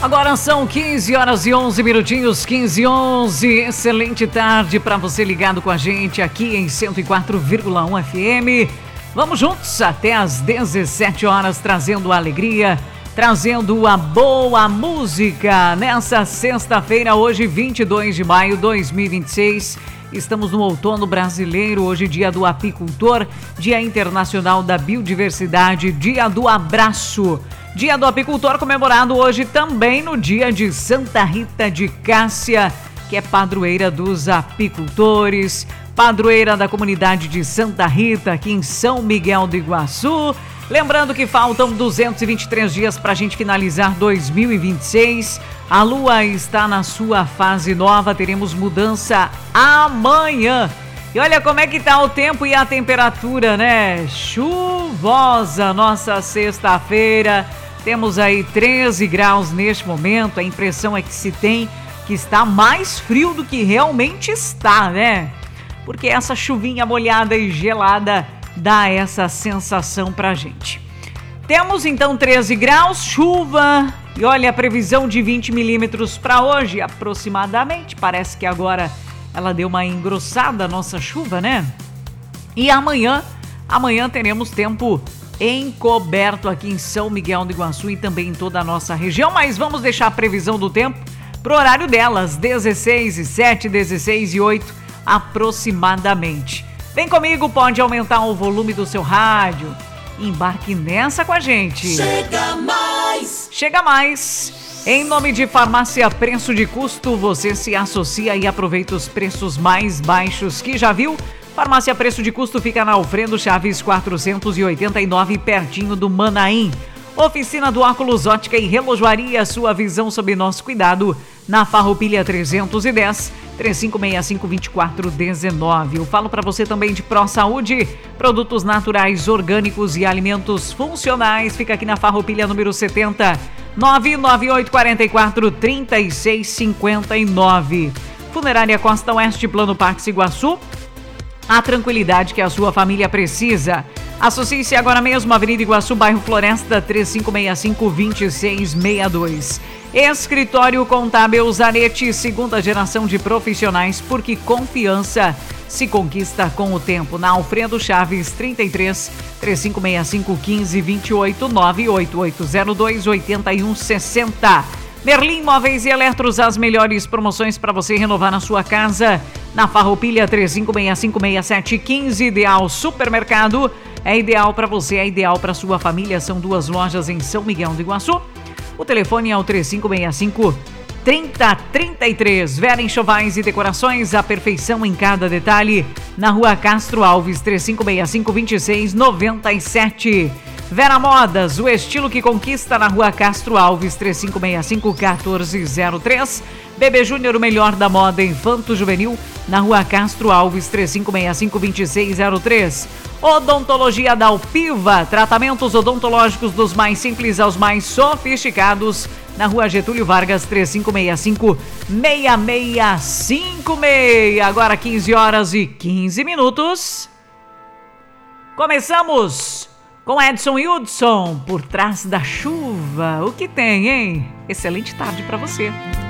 Agora são 15 horas e 11 minutinhos, 15 e 11. Excelente tarde para você ligado com a gente aqui em 104,1 FM. Vamos juntos até às 17 horas, trazendo a alegria, trazendo a boa música. Nessa sexta-feira, hoje 22 de maio de 2026, estamos no outono brasileiro, hoje dia do apicultor, Dia Internacional da Biodiversidade, Dia do Abraço. Dia do Apicultor comemorado hoje também no dia de Santa Rita de Cássia, que é padroeira dos apicultores, padroeira da comunidade de Santa Rita, aqui em São Miguel do Iguaçu. Lembrando que faltam 223 dias para a gente finalizar 2026. A lua está na sua fase nova, teremos mudança amanhã. E olha como é que tá o tempo e a temperatura, né? Chuvosa nossa sexta-feira. Temos aí 13 graus neste momento. A impressão é que se tem que está mais frio do que realmente está, né? Porque essa chuvinha molhada e gelada dá essa sensação pra gente. Temos então 13 graus, chuva. E olha a previsão de 20 milímetros para hoje, aproximadamente. Parece que agora ela deu uma engrossada, a nossa chuva, né? E amanhã teremos tempo encoberto aqui em São Miguel do Iguaçu e também em toda a nossa região, mas vamos deixar a previsão do tempo pro horário delas, 16h07, 16h08 aproximadamente. Vem comigo, pode aumentar o volume do seu rádio, embarque nessa com a gente. Chega mais! Chega mais! Em nome de Farmácia Preço de Custo, você se associa e aproveita os preços mais baixos que já viu. Farmácia Preço de Custo fica na Alfredo Chaves 489, pertinho do Manaim. Oficina do Óculos, Ótica e Relojoaria, sua visão sob nosso cuidado, na Farroupilha 310, 3565-2419. Eu falo para você também de Pro Saúde, produtos naturais, orgânicos e alimentos funcionais. Fica aqui na Farroupilha número 70, 99844-3659. Funerária Costa Oeste, Plano Parque Iguaçu. A tranquilidade que a sua família precisa. Associe-se agora mesmo, Avenida Iguaçu, bairro Floresta, 3565-2662. Escritório Contábil Zanetti, segunda geração de profissionais, porque confiança se conquista com o tempo. Na Alfredo Chaves, 33 3565 1528 98802 8160. Merlin Móveis e Eletros, as melhores promoções para você renovar na sua casa. Na Farroupilha 3565-6715, Ideal Supermercado. É ideal para você, é ideal para sua família. São duas lojas em São Miguel do Iguaçu. O telefone é o 3565-3033. Vera Enxovais e Decorações, a perfeição em cada detalhe. Na Rua Castro Alves, 3565-2697. Vera Modas, o estilo que conquista, na Rua Castro Alves, 3565-1403. Bebê Júnior, o melhor da moda infanto-juvenil, na Rua Castro Alves, 3565-2603. Odontologia da Alpiva, tratamentos odontológicos dos mais simples aos mais sofisticados, na Rua Getúlio Vargas, 3565-6656. Agora 15 horas e 15 minutos. Começamos com Edson Hudson, Por Trás da Chuva. O que tem, hein? Excelente tarde para você.